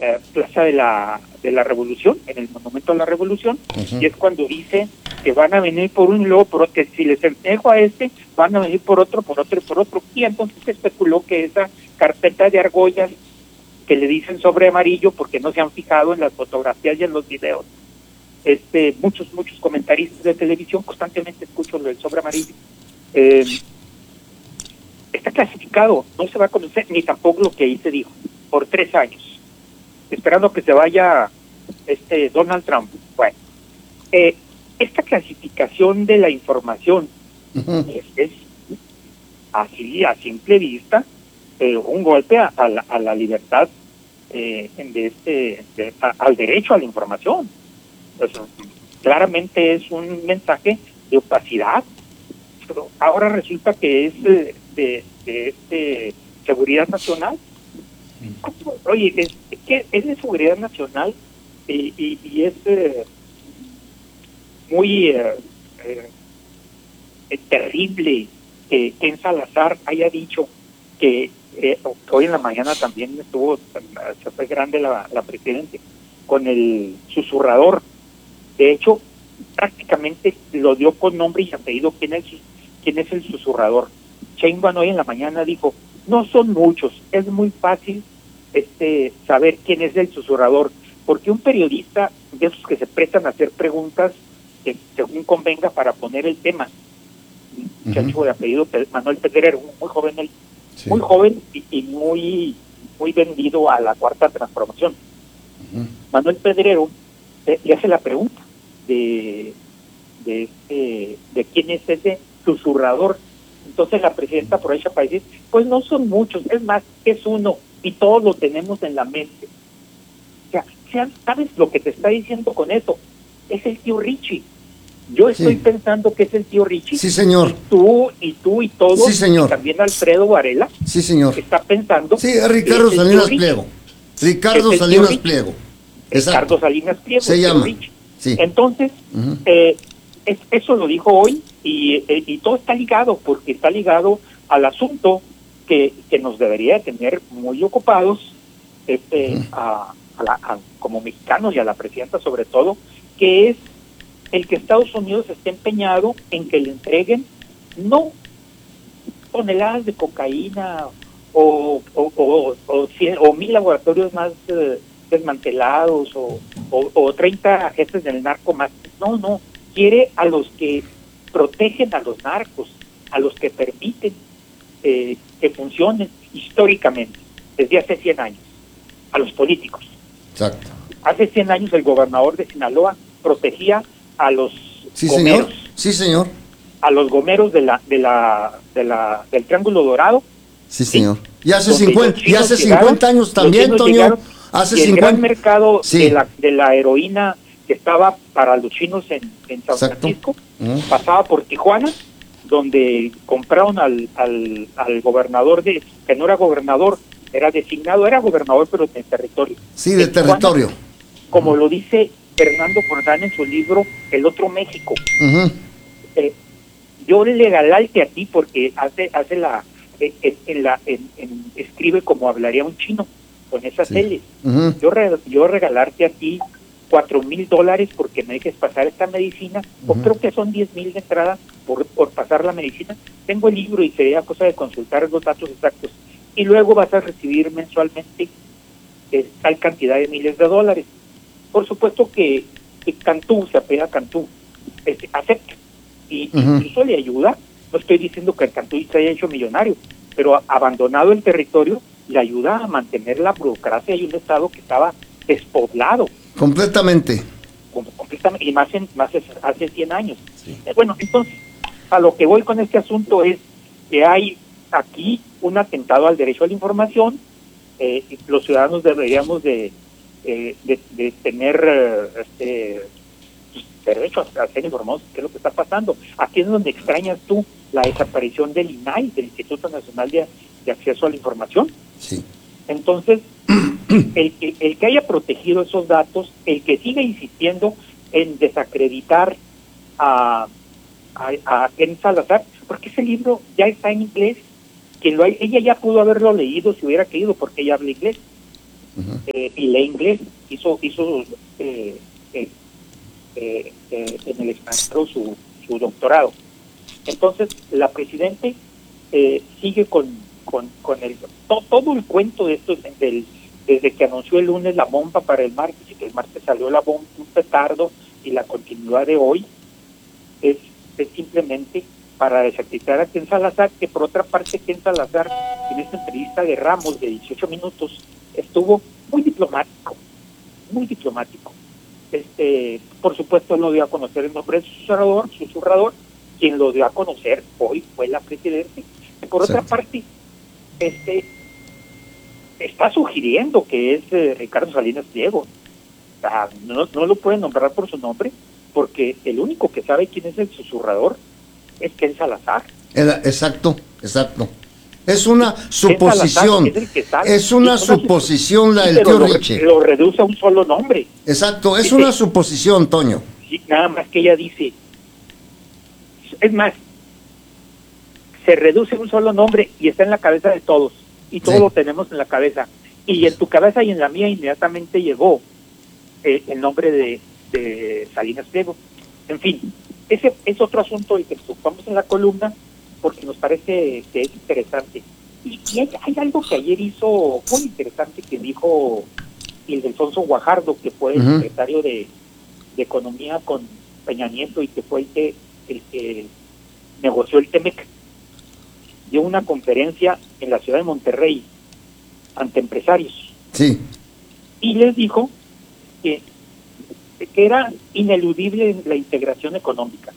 Plaza de la Revolución, en el Monumento a la Revolución, y es cuando dice que van a venir por un y luego por otro, que si les entrego a van a venir por otro, y entonces se especuló que esa carpeta de argollas que le dicen sobre amarillo porque no se han fijado en las fotografías y en los videos. Muchos comentaristas de televisión constantemente escucho lo del sobre amarillo. Está clasificado, no se va a conocer, ni tampoco lo que ahí se dijo, por 3 años, esperando que se vaya Donald Trump. Bueno, esta clasificación de la información es así, a simple vista, un golpe a la libertad, al derecho a la información. Eso, claramente es un mensaje de opacidad. Pero ahora resulta que es de seguridad nacional. Oye, es que es de seguridad nacional y es muy terrible que Ken Salazar haya dicho que hoy en la mañana también se fue grande la presidente con el susurrador. De hecho, prácticamente lo dio con nombre y apellido quién es el susurrador. Sheinbaum hoy en la mañana dijo, no son muchos, es muy fácil saber quién es el susurrador, porque un periodista de esos que se prestan a hacer preguntas según convenga para poner el tema, un muchacho de apellido Manuel Pedrero, muy joven él, sí, muy joven y muy vendido a la cuarta transformación. Manuel Pedrero le hace la pregunta de quién es ese susurrador. Entonces la presidenta aprovecha para decir, pues no son muchos, es más, es uno, y todos lo tenemos en la mente. O sea, ¿sabes lo que te está diciendo con eso? Es el tío Richie. Yo estoy pensando que es el tío Richie. Sí, señor. Y tú y todos, sí, señor. Y también Alfredo Varela. Sí, señor. Está pensando. Sí, es Ricardo Salinas Pliego. Ricardo Salinas Pliego. Ricardo Salinas Pliego. Se llama. Sí. Entonces, eso lo dijo hoy y todo está ligado, porque está ligado al asunto que nos debería tener muy ocupados como mexicanos y a la presidenta sobre todo, que es el que Estados Unidos esté empeñado en que le entreguen no toneladas de cocaína o 1000 laboratorios más desmantelados o 30 agentes del narco más. No, quiere a los que protegen a los narcos, a los que permiten que funcionen históricamente, desde hace 100 años, a los políticos. Exacto. Hace 100 años el gobernador de Sinaloa protegía a los sí, gomeros. Señor. Sí, señor. A los gomeros del Triángulo Dorado. Sí, señor. Y hace 50 años también, Toño. Hace 50. El gran mercado de la heroína que estaba para los chinos en San Francisco, pasaba por Tijuana, donde compraron al gobernador que no era gobernador, era designado, era gobernador pero de territorio. Sí, de territorio. Como lo dice Fernando Jordán en su libro El Otro México. Yo le regalarte a ti porque escribe como hablaría un chino con esas teles. Yo regalarte a ti $4,000 porque me dejes pasar esta medicina, o creo que son 10,000 de entrada por pasar la medicina. Tengo el libro y sería cosa de consultar los datos exactos. Y luego vas a recibir mensualmente tal cantidad de miles de dólares. Por supuesto que Cantú, se apela Cantú, acepta. Y incluso le ayuda. No estoy diciendo que el Cantú se haya hecho millonario, pero abandonado el territorio, le ayuda a mantener la burocracia y un estado que estaba despoblado. Completamente. Y más hace 100 años. Sí. Bueno, entonces, a lo que voy con este asunto es que hay aquí un atentado al derecho a la información. Los ciudadanos deberíamos de tener derecho a ser informados de qué es lo que está pasando. Aquí es donde extrañas tú la desaparición del INAI, del Instituto Nacional de Acceso a la Información. Sí. Entonces, el que haya protegido esos datos, el que siga insistiendo en desacreditar a Ken Salazar, porque ese libro ya está en inglés, ella ya pudo haberlo leído si hubiera querido, porque ella habla inglés. y lee inglés, hizo en el extranjero su doctorado. Entonces, la Presidente sigue con todo el cuento de esto desde que anunció el lunes la bomba para el martes, y que el martes salió la bomba, un petardo, y la continuidad de hoy es simplemente para desacreditar a Ken Salazar, que por otra parte Ken Salazar, en esta entrevista de Ramos de 18 minutos, estuvo muy diplomático, muy diplomático. Por supuesto no dio a conocer el nombre del susurrador, quien lo dio a conocer hoy fue la Presidente. Por otra parte, está sugiriendo que es Ricardo Salinas Pliego. O sea, no lo pueden nombrar por su nombre, porque el único que sabe quién es el susurrador es Ken Salazar. Exacto. Es una suposición. Es una suposición la del tío Riche. Lo reduce a un solo nombre. Exacto, es una suposición, Toño. Sí, nada más que ella dice. Es más, se reduce a un solo nombre y está en la cabeza de todos. Y todos lo tenemos en la cabeza. Y en tu cabeza y en la mía inmediatamente llegó el nombre de Salinas Pliego. En fin, ese es otro asunto del que nos ocupamos en la columna, porque nos parece que es interesante. Y hay algo que ayer hizo muy interesante, que dijo Ildefonso Guajardo, que fue el secretario de Economía con Peña Nieto y que fue el que negoció el TEMEC. Dio una conferencia en la ciudad de Monterrey ante empresarios. Sí. Y les dijo que era ineludible la integración económica,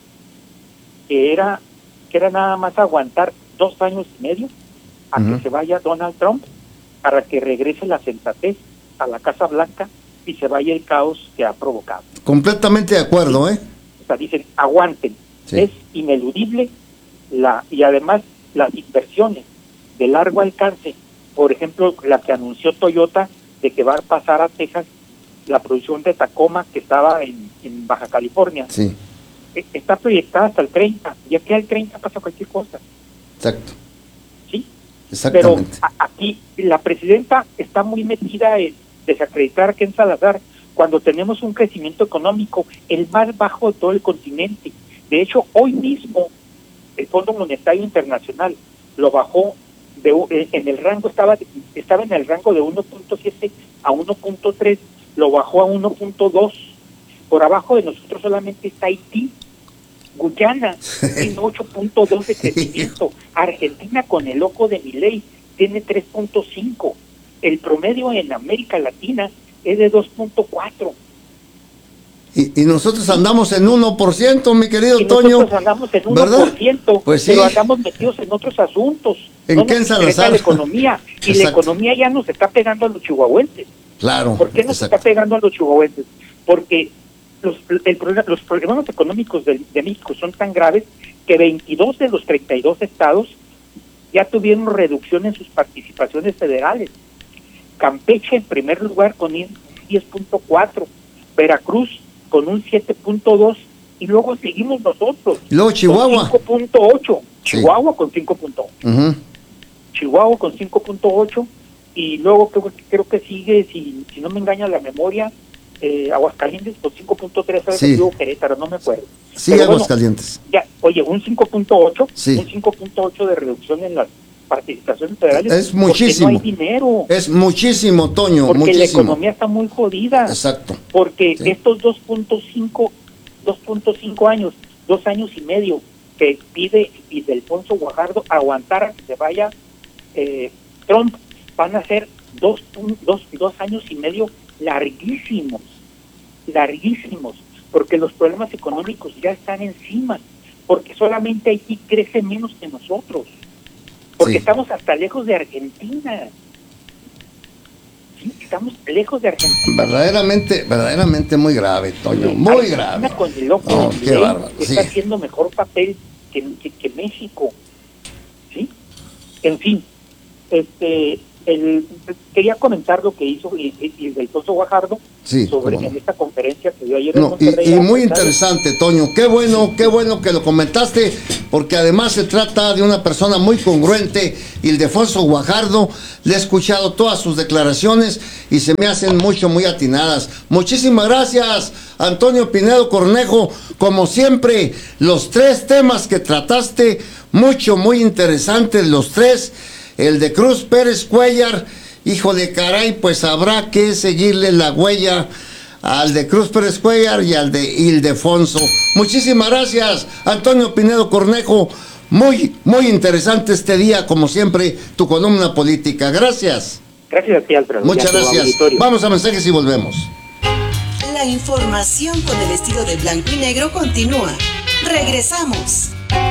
que era nada más aguantar 2 años y medio a que se vaya Donald Trump, para que regrese la sensatez a la Casa Blanca y se vaya el caos que ha provocado. Completamente de acuerdo, ¿eh? O sea, dicen, aguanten, es ineludible y además las inversiones de largo alcance, por ejemplo, la que anunció Toyota de que va a pasar a Texas la producción de Tacoma, que estaba en Baja California. Sí. Está proyectada hasta el 30, y aquí al 30 pasa cualquier cosa. Exacto. Sí. Exactamente. Pero aquí la presidenta está muy metida en desacreditar a Ken Salazar, cuando tenemos un crecimiento económico el más bajo de todo el continente. De hecho, hoy mismo el Fondo Monetario Internacional lo bajó en el rango, estaba en el rango de 1.7 a 1.3, lo bajó a 1.2. Por abajo de nosotros solamente está Haití. Guyana tiene 8.2 de crecimiento. Argentina, con el loco de Milei, tiene 3.5. El promedio en América Latina es de 2.4. Y nosotros andamos en 1%, mi querido Toño. Nosotros andamos en 1%, ¿verdad? Pues sí. Pero andamos metidos en otros asuntos. ¿En qué Salazar? La economía. Y la economía ya nos está pegando a los chihuahuenses. Claro. ¿Por qué nos está pegando a los chihuahuenses? Porque los problemas económicos de México son tan graves que 22 de los 32 estados ya tuvieron reducción en sus participaciones federales. Campeche en primer lugar con un 10.4, Veracruz con un 7.2, y luego seguimos nosotros. Y luego Chihuahua. Con 5.8. Chihuahua con 5.8. Chihuahua con 5.8, y luego creo que sigue, si no me engaña la memoria, Aguascalientes con 5.3, sí. Querétaro, no me acuerdo. Sí, pero Aguascalientes. Bueno, ya, oye, un 5.8, sí. Un 5.8 de reducción en las participaciones federales. Es muchísimo. No hay dinero. Es muchísimo, Toño, porque muchísimo. La economía está muy jodida. Exacto. Porque estos 2.5 años, 2 años y medio que pide Ildefonso Guajardo aguantar a que se vaya Trump, van a ser 2 años y medio larguísimos, porque los problemas económicos ya están encima, porque solamente Haití crece menos que nosotros, porque estamos hasta lejos de Argentina. Sí, estamos lejos de Argentina. Verdaderamente muy grave, Toño, muy grave. Con el loco qué bárbaro. Está haciendo mejor papel que México. ¿Sí? En fin, Quería comentar lo que hizo Ildefonso Guajardo sobre en esta conferencia que dio ayer en Monterrey. Y muy interesante, Toño. Qué bueno que lo comentaste, porque además se trata de una persona muy congruente. Ildefonso Guajardo, le he escuchado todas sus declaraciones y se me hacen muy atinadas. Muchísimas gracias, Antonio Pinedo Cornejo. Como siempre, los 3 temas que trataste, muy interesantes los 3. El de Cruz Pérez Cuellar, hijo de caray, pues habrá que seguirle la huella al de Cruz Pérez Cuellar y al de Ildefonso. Muchísimas gracias, Antonio Pinedo Cornejo. Muy interesante este día, como siempre, tu columna política. Gracias. Gracias a ti, Alfredo. Muchas gracias. Vamos a mensajes y volvemos. La información con el estilo de blanco y negro continúa. Regresamos.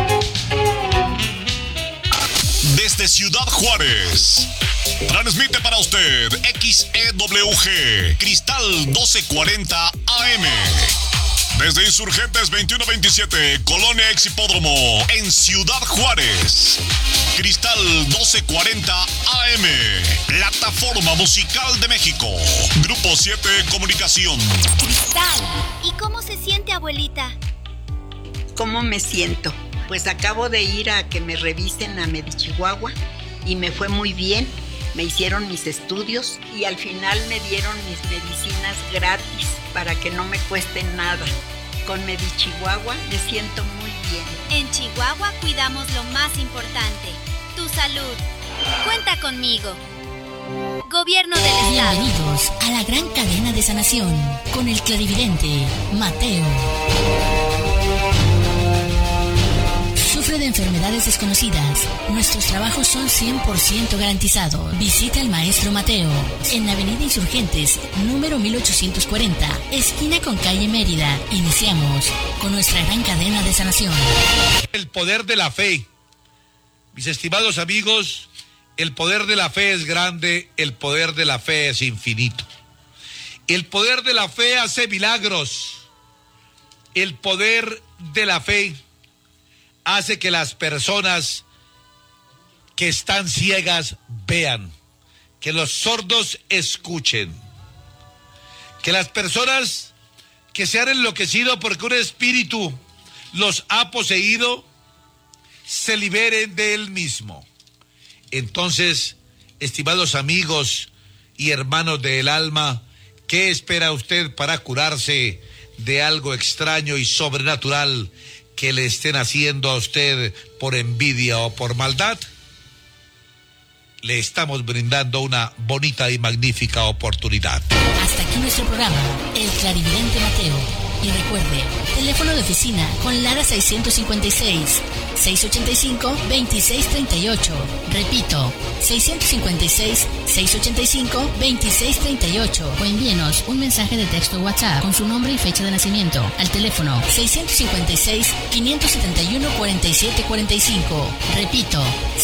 Desde Ciudad Juárez, transmite para usted XEWG Cristal 1240 AM. Desde Insurgentes 2127, Colonia Ex Hipódromo, en Ciudad Juárez. Cristal 1240 AM, Plataforma Musical de México. Grupo 7 Comunicación. Cristal, ¿y cómo se siente, abuelita? ¿Cómo me siento? Pues acabo de ir a que me revisen a Medichihuahua y me fue muy bien. Me hicieron mis estudios y al final me dieron mis medicinas gratis para que no me cuesten nada. Con Medichihuahua me siento muy bien. En Chihuahua cuidamos lo más importante, tu salud. Cuenta conmigo. Gobierno del Estado. Bienvenidos a la gran cadena de sanación con el clarividente Mateo. Sufre de enfermedades desconocidas. Nuestros trabajos son 100% garantizados. Visita al maestro Mateo en Avenida Insurgentes, número 1840, esquina con calle Mérida. Iniciamos con nuestra gran cadena de sanación. El poder de la fe. Mis estimados amigos, el poder de la fe es grande, el poder de la fe es infinito. El poder de la fe hace milagros. El poder de la fe hace que las personas que están ciegas vean, que los sordos escuchen, que las personas que se han enloquecido porque un espíritu los ha poseído se liberen de él mismo. Entonces, estimados amigos y hermanos del alma, ¿qué espera usted para curarse de algo extraño y sobrenatural que le estén haciendo a usted por envidia o por maldad? Le estamos brindando una bonita y magnífica oportunidad. Hasta aquí nuestro programa, El Clarividente Mateo. Y recuerde, teléfono de oficina con Lara 656-685-2638. Repito, 656-685-2638. O envíenos un mensaje de texto WhatsApp con su nombre y fecha de nacimiento al teléfono 656-571-4745. Repito,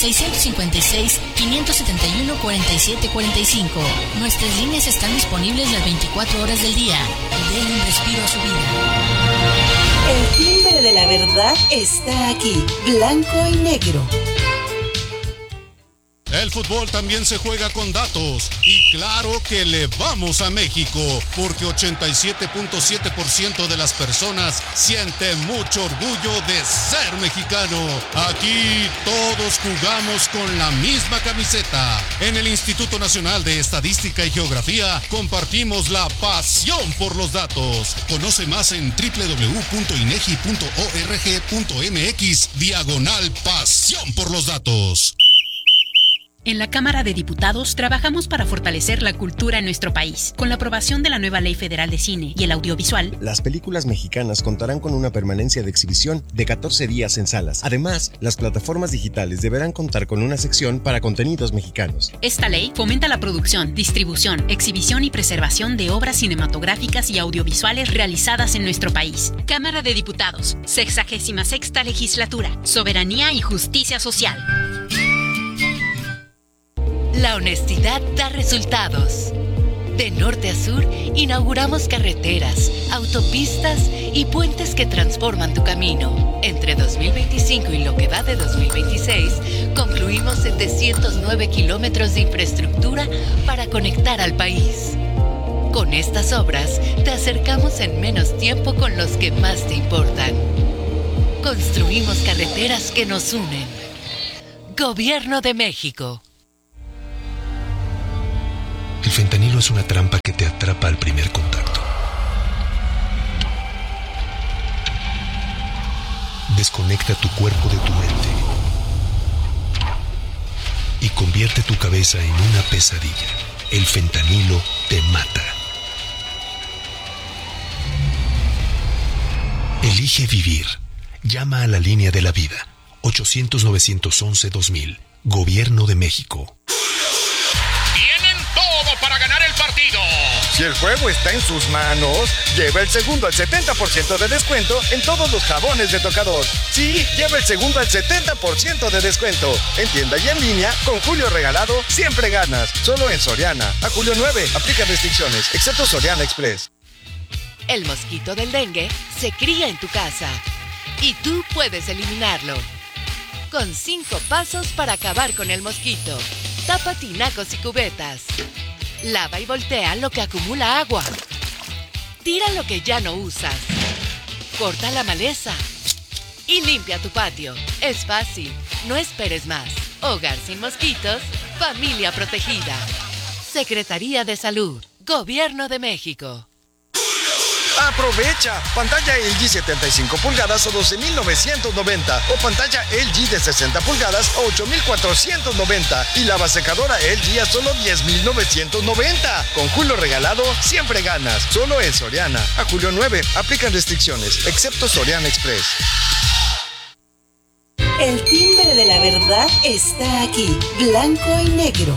656-571-4745. Nuestras líneas están disponibles las 24 horas del día. Den un respiro a su vida. El timbre de la verdad está aquí, blanco y negro. El fútbol también se juega con datos y claro que le vamos a México porque 87.7% de las personas siente mucho orgullo de ser mexicano. Aquí todos jugamos con la misma camiseta. En el Instituto Nacional de Estadística y Geografía compartimos la pasión por los datos. Conoce más en www.inegi.org.mx/pasión por los datos. En la Cámara de Diputados trabajamos para fortalecer la cultura en nuestro país. Con la aprobación de la nueva Ley Federal de Cine y el Audiovisual, las películas mexicanas contarán con una permanencia de exhibición de 14 días en salas. Además, las plataformas digitales deberán contar con una sección para contenidos mexicanos. Esta ley fomenta la producción, distribución, exhibición y preservación de obras cinematográficas y audiovisuales realizadas en nuestro país. Cámara de Diputados, 66ª Legislatura, Soberanía y Justicia Social. La honestidad da resultados. De norte a sur, inauguramos carreteras, autopistas y puentes que transforman tu camino. Entre 2025 y lo que va de 2026, concluimos 709 kilómetros de infraestructura para conectar al país. Con estas obras, te acercamos en menos tiempo con los que más te importan. Construimos carreteras que nos unen. Gobierno de México. El fentanilo es una trampa que te atrapa al primer contacto. Desconecta tu cuerpo de tu mente y convierte tu cabeza en una pesadilla. El fentanilo te mata. Elige vivir. Llama a la línea de la vida. 800-911-2000. Gobierno de México. Tienen todo para ganar el partido. Si el juego está en sus manos, lleva el segundo al 70% de descuento en todos los jabones de tocador. Sí, lleva el segundo al 70% de descuento. En tienda y en línea, con Julio Regalado, siempre ganas. Solo en Soriana. A julio 9, aplica restricciones, excepto Soriana Express. El mosquito del dengue se cría en tu casa y tú puedes eliminarlo. Con 5 pasos para acabar con el mosquito. Tapa tinacos y cubetas. Lava y voltea lo que acumula agua. Tira lo que ya no usas. Corta la maleza. Y limpia tu patio. Es fácil. No esperes más. Hogar sin mosquitos. Familia protegida. Secretaría de Salud. Gobierno de México. ¡Aprovecha! Pantalla LG 75 pulgadas a 12,990 o pantalla LG de 60 pulgadas a 8,490 y lava secadora LG a solo 10,990. Con Julio Regalado, siempre ganas. Solo en Soriana. A julio 9, aplican restricciones, excepto Soriana Express. El timbre de la verdad está aquí, blanco y negro.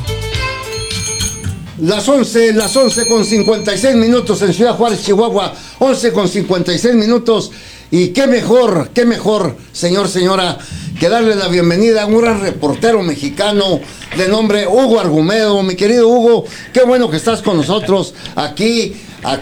Las 11 con 56 minutos en Ciudad Juárez, Chihuahua. 11 con 56 minutos. Y qué mejor, señora, que darle la bienvenida a un gran reportero mexicano de nombre Hugo Argumedo. Mi querido Hugo, qué bueno que estás con nosotros aquí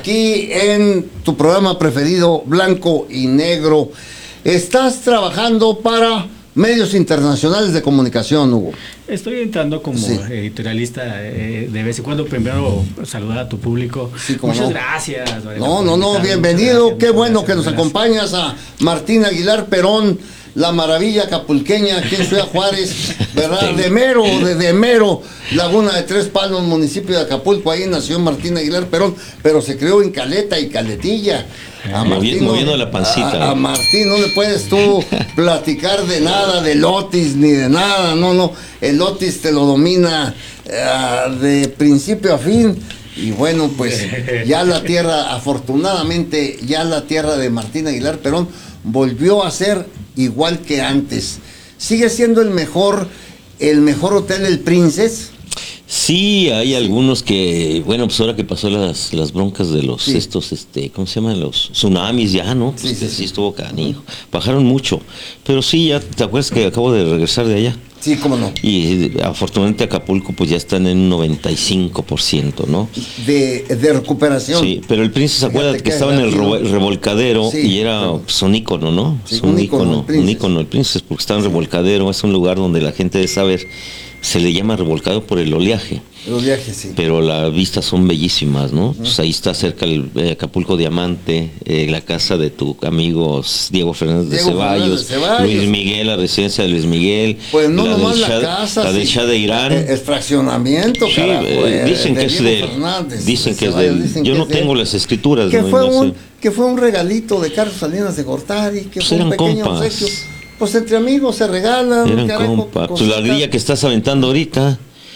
en tu programa preferido, Blanco y Negro. Estás trabajando para medios internacionales de comunicación, Hugo. Estoy entrando como editorialista de vez en cuando. Primero saludar a tu público. Sí, muchas gracias. No, bienvenido. Qué bueno que nos acompañas a Martín Aguilar Perón, la maravilla acapulqueña aquí en Ciudad Juárez, ¿verdad? De Mero, Laguna de Tres Palmos, municipio de Acapulco. Ahí nació Martín Aguilar Perón, pero se crió en Caleta y Caletilla. A Martín, moviendo la pancita. A Martín no le puedes tú platicar de nada, del Otis ni de nada, no. El Otis te lo domina de principio a fin. Y bueno, pues ya la tierra, afortunadamente, ya la tierra de Martín Aguilar Perón volvió a ser igual que antes. ¿Sigue siendo el mejor hotel El Princess? Sí, hay algunos que, bueno, pues ahora que pasó las broncas de los ¿cómo se llaman? Los tsunamis ya, ¿no? Pues sí estuvo canijo. Bajaron mucho. Pero sí, ya, ¿te acuerdas que acabo de regresar de allá? Sí, cómo no. Y afortunadamente Acapulco pues ya están en un 95%, ¿no? De recuperación. Sí, pero el Princess, acuérdate que estaba en el revolcadero y era pues, un ícono, ¿no? Sí, es un ícono el Princess, porque estaba en revolcadero, es un lugar donde la gente debe saber. Se le llama revolcado por el oleaje. El oleaje, sí. Pero las vistas son bellísimas, ¿no? Pues ahí está cerca el Acapulco Diamante, la casa de tu amigo Diego Fernández de Ceballos, Luis Miguel, la residencia de Luis Miguel. Pues no nomás la casa, la del Shah de Irán. El fraccionamiento, sí, dicen que es de dicen que es de yo no tengo las escrituras. Que fue un regalito de Carlos Salinas de Gortari, que fue un pequeño obsequio. Pues entre amigos se regalan. Eran compas. Pues la grilla que estás aventando ahorita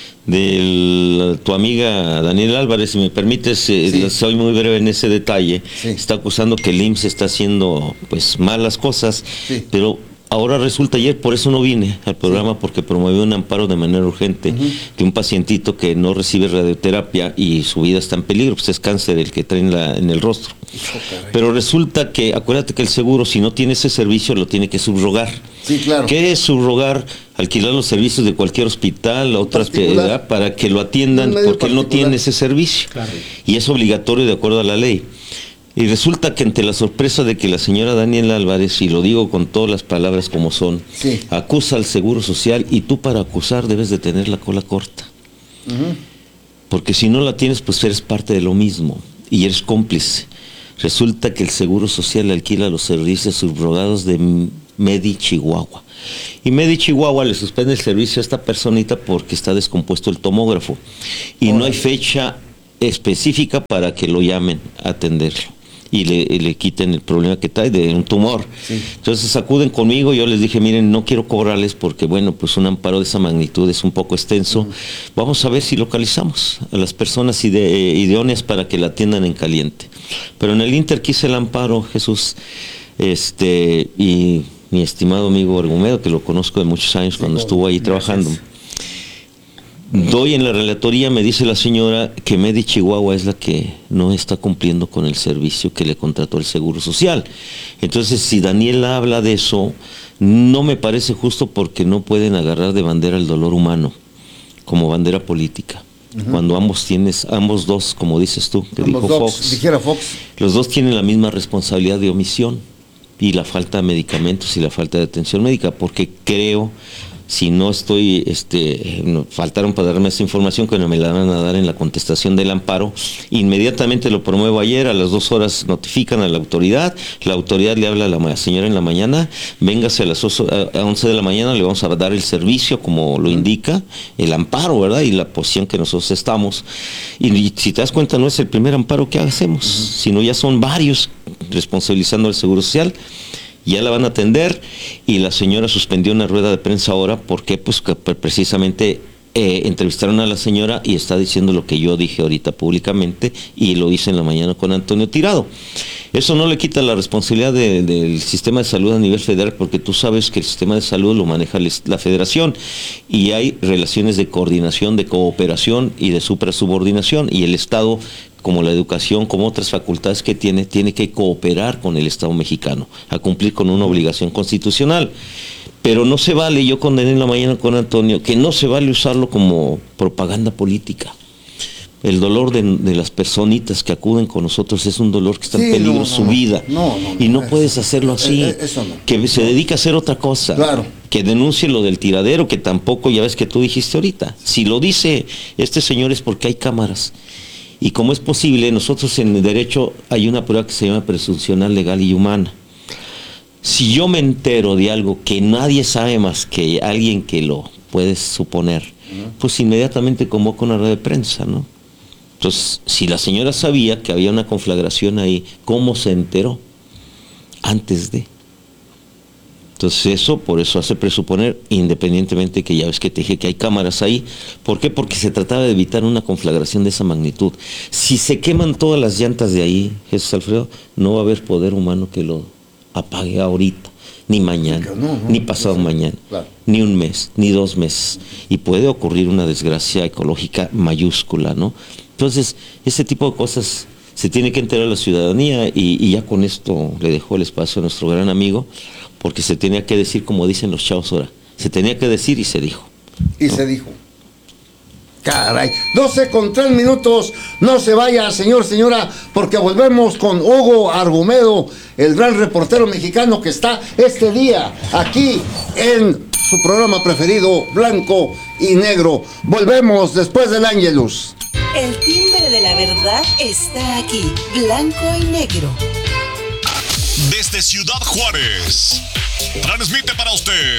de tu amiga Daniela Álvarez, si me permites, soy muy breve en ese detalle. Está acusando que el IMSS está haciendo pues malas cosas, pero ahora resulta, ayer por eso no vine al programa, porque promovió un amparo de manera urgente de un pacientito que no recibe radioterapia y su vida está en peligro, pues es cáncer el que trae en el rostro. Pero resulta que, acuérdate que el seguro, si no tiene ese servicio, lo tiene que subrogar. Sí, claro. ¿Qué es subrogar? alquilar los servicios de cualquier hospital, otras para que lo atiendan, porque él no tiene ese servicio. Claro. Y es obligatorio de acuerdo a la ley. Y resulta que ante la sorpresa de que la señora Daniela Álvarez, y lo digo con todas las palabras como son, acusa al Seguro Social, y tú para acusar debes de tener la cola corta. Porque si no la tienes, pues eres parte de lo mismo y eres cómplice. Resulta que el Seguro Social alquila los servicios subrogados de Medi Chihuahua. Y Medi Chihuahua le suspende el servicio a esta personita porque está descompuesto el tomógrafo. Y no hay fecha específica para que lo llamen a atenderlo y le quiten el problema que trae de un tumor. Entonces acuden conmigo, yo les dije, miren, no quiero cobrarles porque bueno, pues un amparo de esa magnitud es un poco extenso. Vamos a ver si localizamos a las personas idóneas para que la atiendan en caliente. Pero en el Inter quise el amparo, Jesús, y mi estimado amigo Argumedo, que lo conozco de muchos años cuando estuvo ahí trabajando. Doy en la relatoría, me dice la señora que Medi Chihuahua es la que no está cumpliendo con el servicio que le contrató el Seguro Social. Entonces, si Daniela habla de eso, no me parece justo porque no pueden agarrar de bandera el dolor humano como bandera política. Cuando ambos dos, como dices tú, que dijo Fox, los dos tienen la misma responsabilidad de omisión y la falta de medicamentos y la falta de atención médica, porque creo, si no estoy, faltaron para darme esa información que no me la van a dar en la contestación del amparo, inmediatamente lo promuevo ayer, a las 2 horas notifican a la autoridad le habla a la señora en la mañana, véngase a las 11 de la mañana, le vamos a dar el servicio como lo indica el amparo, ¿verdad? Y la posición que nosotros estamos, y si te das cuenta no es el primer amparo que hacemos, sino ya son varios responsabilizando al Seguro Social. Ya la van a atender y la señora suspendió una rueda de prensa ahora porque pues precisamente entrevistaron a la señora y está diciendo lo que yo dije ahorita públicamente y lo hice en la mañana con Antonio Tirado. Eso no le quita la responsabilidad del sistema de salud a nivel federal, porque tú sabes que el sistema de salud lo maneja la federación y hay relaciones de coordinación, de cooperación y de suprasubordinación, y el Estado, como la educación, como otras facultades que tiene que cooperar con el Estado mexicano a cumplir con una obligación constitucional. Pero no se vale, yo condené en la mañana con Antonio, que no se vale usarlo como propaganda política. El dolor de las personitas que acuden con nosotros es un dolor que está en peligro su vida. Y no puedes hacerlo así. Que se dedique a hacer otra cosa. Claro. Que denuncie lo del tiradero, que tampoco, ya ves que tú dijiste ahorita. Si lo dice este señor es porque hay cámaras. Y como es posible, nosotros en el derecho hay una prueba que se llama presunción legal y humana. Si yo me entero de algo que nadie sabe más que alguien que lo puede suponer, pues inmediatamente convoco una rueda de prensa, ¿no? Entonces, si la señora sabía que había una conflagración ahí, ¿cómo se enteró? Antes de. Entonces por eso hace presuponer, independientemente que ya ves que te dije que hay cámaras ahí. ¿Por qué? Porque se trataba de evitar una conflagración de esa magnitud. Si se queman todas las llantas de ahí, Jesús Alfredo, no va a haber poder humano que lo apague ahorita, ni mañana, ni pasado mañana, ni un mes, ni 2 meses. Y puede ocurrir una desgracia ecológica mayúscula, ¿no? Entonces, ese tipo de cosas se tiene que enterar la ciudadanía, y ya con esto le dejo el espacio a nuestro gran amigo, porque se tenía que decir, como dicen los chavos ahora, se tenía que decir y se dijo. Y se dijo. Caray, 12:03, no se vaya, señora, porque volvemos con Hugo Argumedo, el gran reportero mexicano que está este día aquí en su programa preferido, Blanco y Negro. Volvemos después del Ángelus. El timbre de la verdad está aquí, Blanco y Negro. Desde Ciudad Juárez, transmite para usted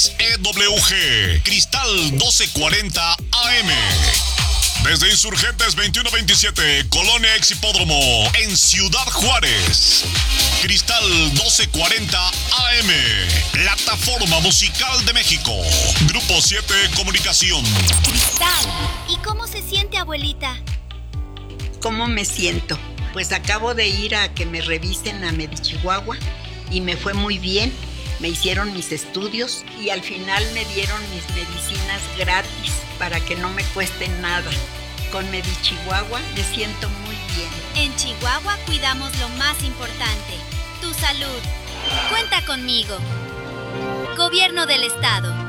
XEWG, Cristal 1240 AM. Desde Insurgentes 2127, Colonia Ex Hipódromo, en Ciudad Juárez. Cristal 1240 AM, Plataforma Musical de México. Grupo 7 Comunicación. Cristal, ¿y cómo se siente, abuelita? ¿Cómo me siento? Pues acabo de ir a que me revisen a Medi Chihuahua y me fue muy bien. Me hicieron mis estudios y al final me dieron mis medicinas gratis para que no me cueste nada. Con Medi Chihuahua me siento muy bien. En Chihuahua cuidamos lo más importante, tu salud. Cuenta conmigo. Gobierno del Estado.